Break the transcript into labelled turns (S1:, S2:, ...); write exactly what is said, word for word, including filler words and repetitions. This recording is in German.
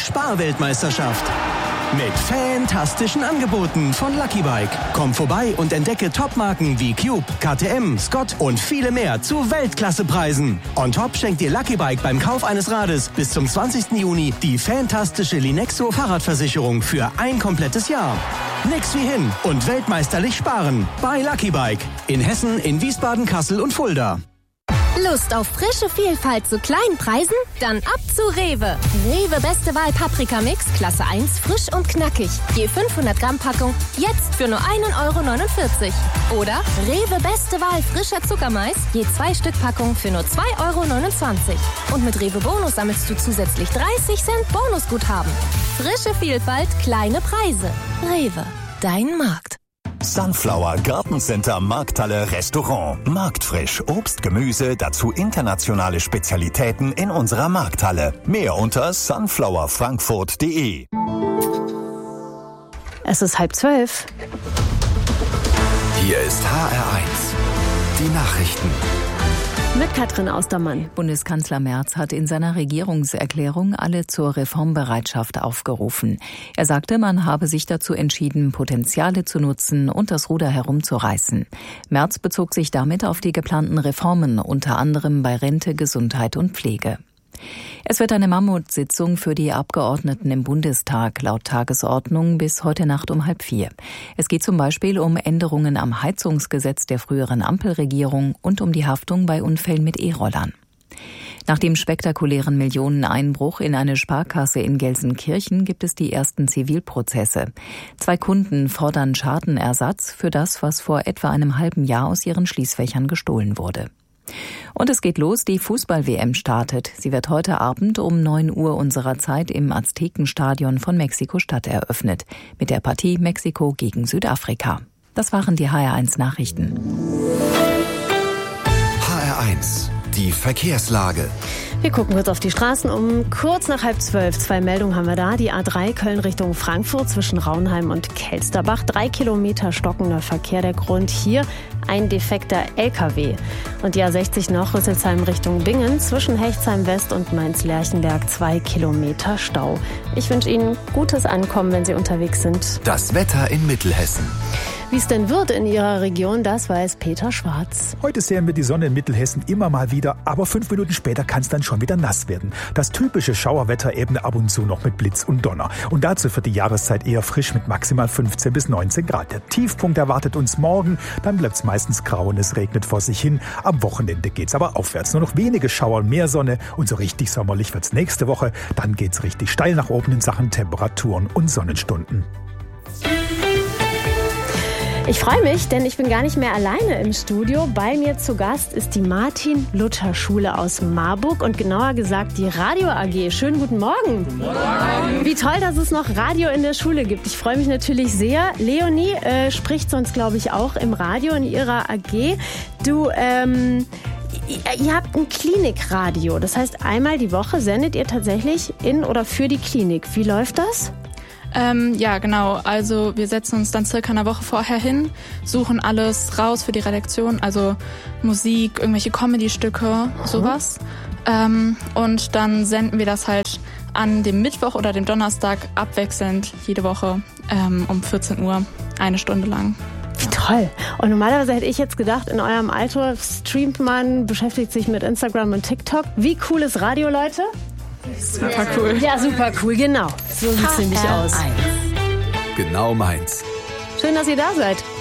S1: Sparweltmeisterschaft. Mit fantastischen Angeboten von Lucky Bike. Komm vorbei und entdecke Topmarken wie Cube, K T M, Scott und viele mehr zu Weltklassepreisen. On top schenkt dir Lucky Bike beim Kauf eines Rades bis zum zwanzigsten Juni die fantastische Linexo Fahrradversicherung für ein komplettes Jahr. Nix wie hin und weltmeisterlich sparen bei Lucky Bike. In Hessen, in Wiesbaden, Kassel und Fulda.
S2: Lust auf frische Vielfalt zu kleinen Preisen? Dann ab zu Rewe. Rewe Beste Wahl Paprika Mix, Klasse eins, frisch und knackig. Je fünfhundert Gramm Packung, jetzt für nur ein Euro neunundvierzig. Oder Rewe Beste Wahl frischer Zuckermais, je zwei Stück Packung für nur zwei Euro neunundzwanzig. Und mit Rewe Bonus sammelst du zusätzlich dreißig Cent Bonusguthaben. Frische Vielfalt, kleine Preise. Rewe, dein Markt.
S3: Sunflower Gartencenter Markthalle Restaurant. Marktfrisch Obst, Gemüse, dazu internationale Spezialitäten in unserer Markthalle. Mehr unter sunflower frankfurt punkt de.
S4: Es ist halb zwölf.
S5: Hier ist H R eins. Die Nachrichten.
S4: Mit Katrin Austermann.
S6: Bundeskanzler Merz hat in seiner Regierungserklärung alle zur Reformbereitschaft aufgerufen. Er sagte, man habe sich dazu entschieden, Potenziale zu nutzen und das Ruder herumzureißen. Merz bezog sich damit auf die geplanten Reformen, unter anderem bei Rente, Gesundheit und Pflege. Es wird eine Mammutsitzung für die Abgeordneten im Bundestag laut Tagesordnung bis heute Nacht um halb vier. Es geht zum Beispiel um Änderungen am Heizungsgesetz der früheren Ampelregierung und um die Haftung bei Unfällen mit E-Rollern. Nach dem spektakulären Millioneneinbruch in eine Sparkasse in Gelsenkirchen gibt es die ersten Zivilprozesse. Zwei Kunden fordern Schadenersatz für das, was vor etwa einem halben Jahr aus ihren Schließfächern gestohlen wurde. Und es geht los, die Fußball-W M startet. Sie wird heute Abend um neun Uhr unserer Zeit im Aztekenstadion von Mexiko-Stadt eröffnet. Mit der Partie Mexiko gegen Südafrika. Das waren die H R eins Nachrichten.
S5: H R eins. Die Verkehrslage.
S4: Wir gucken kurz auf die Straßen. Um kurz nach halb zwölf, zwei Meldungen haben wir da. Die A drei Köln Richtung Frankfurt zwischen Raunheim und Kelsterbach. Drei Kilometer stockender Verkehr. Der Grund hier ein defekter L K W. Und die A sechzig noch Rüsselsheim Richtung Bingen zwischen Hechtsheim West und Mainz-Lerchenberg. Zwei Kilometer Stau. Ich wünsche Ihnen gutes Ankommen, wenn Sie unterwegs sind.
S5: Das Wetter in Mittelhessen.
S4: Wie es denn wird in Ihrer Region, das weiß Peter Schwarz.
S7: Heute sehen wir die Sonne in Mittelhessen immer mal wieder, aber fünf Minuten später kann es dann schon wieder nass werden. Das typische Schauerwetter eben ab und zu noch mit Blitz und Donner. Und dazu wird die Jahreszeit eher frisch mit maximal fünfzehn bis neunzehn Grad. Der Tiefpunkt erwartet uns morgen, dann bleibt es meistens grau und es regnet vor sich hin. Am Wochenende geht's aber aufwärts. Nur noch wenige Schauer, mehr Sonne und so richtig sommerlich wird's nächste Woche. Dann geht's richtig steil nach oben in Sachen Temperaturen und Sonnenstunden.
S4: Ich freue mich, denn ich bin gar nicht mehr alleine im Studio. Bei mir zu Gast ist die Martin-Luther-Schule aus Marburg und genauer gesagt die Radio A G. Schönen guten Morgen. Guten Morgen. Wie toll, dass es noch Radio in der Schule gibt. Ich freue mich natürlich sehr. Leonie äh, spricht sonst, glaube ich, auch im Radio in ihrer A G. Du, ähm... Ihr habt ein Klinikradio. Das heißt, einmal die Woche sendet ihr tatsächlich in oder für die Klinik. Wie läuft das?
S8: Ähm, ja, genau. Also wir setzen uns dann circa eine Woche vorher hin, suchen alles raus für die Redaktion, also Musik, irgendwelche Comedy-Stücke, sowas. Ähm, und dann senden wir das halt an dem Mittwoch oder dem Donnerstag abwechselnd jede Woche ähm, um vierzehn Uhr, eine Stunde lang.
S4: Wie toll. Und normalerweise hätte ich jetzt gedacht, in eurem Alter streamt man, beschäftigt sich mit Instagram und TikTok. Wie cool ist Radio, Leute?
S8: Super cool.
S4: Ja, super cool, genau. So sieht es nämlich aus.
S5: Genau meins.
S4: Schön, dass ihr da seid.